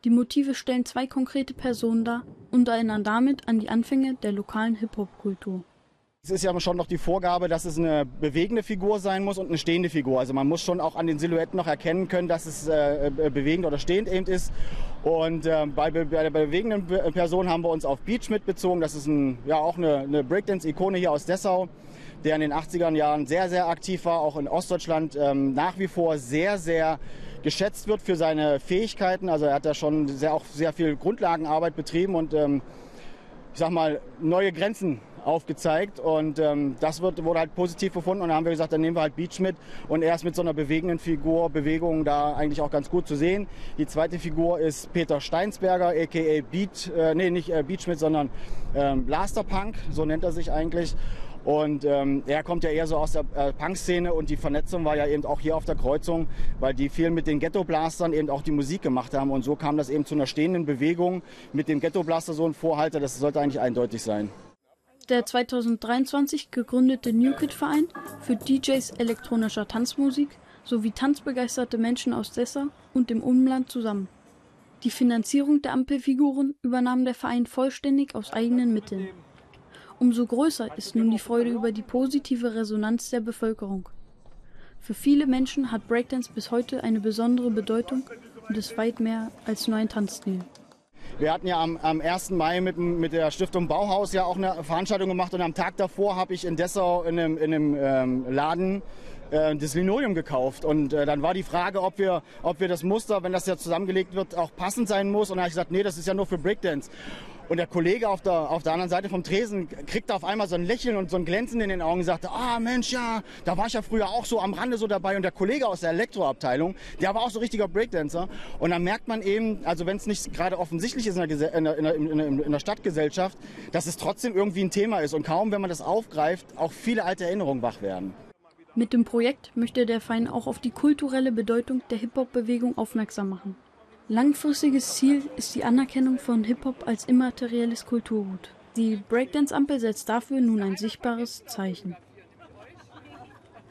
Die Motive stellen zwei konkrete Personen dar und erinnern damit an die Anfänge der lokalen Hip-Hop-Kultur. Es ist ja schon noch die Vorgabe, dass es eine bewegende Figur sein muss und eine stehende Figur. Also man muss schon auch an den Silhouetten noch erkennen können, dass es bewegend oder stehend eben ist. Und bei der bewegenden Person haben wir uns auf Beach mitbezogen. Das ist auch eine Breakdance-Ikone hier aus Dessau, der in den 80er Jahren sehr, sehr aktiv war, auch in Ostdeutschland nach wie vor sehr, sehr geschätzt wird für seine Fähigkeiten. Also er hat da schon auch sehr viel Grundlagenarbeit betrieben und ich sag mal, neue Grenzen aufgezeigt und das wurde halt positiv befunden und dann haben wir gesagt, dann nehmen wir halt Beach mit und er ist mit so einer bewegenden Bewegung da eigentlich auch ganz gut zu sehen. Die zweite Figur ist Peter Steinsberger, aka nicht Beachmit, sondern Blasterpunk, so nennt er sich eigentlich. Und er kommt ja eher so aus der Punk-Szene und die Vernetzung war ja eben auch hier auf der Kreuzung, weil die viel mit den Ghetto-Blastern eben auch die Musik gemacht haben und so kam das eben zu einer stehenden Bewegung mit dem Ghetto-Blaster, so ein Vorhalter, das sollte eigentlich eindeutig sein. Der 2023 gegründete New Kid Verein führt DJs elektronischer Tanzmusik sowie tanzbegeisterte Menschen aus Dessau und dem Umland zusammen. Die Finanzierung der Ampelfiguren übernahm der Verein vollständig aus eigenen Mitteln. Umso größer ist nun die Freude über die positive Resonanz der Bevölkerung. Für viele Menschen hat Breakdance bis heute eine besondere Bedeutung und ist weit mehr als nur ein Tanzstil. Wir hatten ja am 1. Mai mit der Stiftung Bauhaus ja auch eine Veranstaltung gemacht und am Tag davor habe ich in Dessau in einem Laden das Linoleum gekauft und dann war die Frage, ob wir das Muster, wenn das ja zusammengelegt wird, auch passend sein muss und dann habe ich gesagt, nee, das ist ja nur für Breakdance. Und der Kollege auf der anderen Seite vom Tresen kriegte auf einmal so ein Lächeln und so ein Glänzen in den Augen und sagte, Mensch, ja, da war ich ja früher auch so am Rande so dabei. Und der Kollege aus der Elektroabteilung, der war auch so richtiger Breakdancer. Und dann merkt man eben, also wenn es nicht gerade offensichtlich ist in der Stadtgesellschaft, dass es trotzdem irgendwie ein Thema ist. Und kaum, wenn man das aufgreift, auch viele alte Erinnerungen wach werden. Mit dem Projekt möchte der Verein auch auf die kulturelle Bedeutung der Hip-Hop-Bewegung aufmerksam machen. Langfristiges Ziel ist die Anerkennung von Hip-Hop als immaterielles Kulturgut. Die Breakdance-Ampel setzt dafür nun ein sichtbares Zeichen.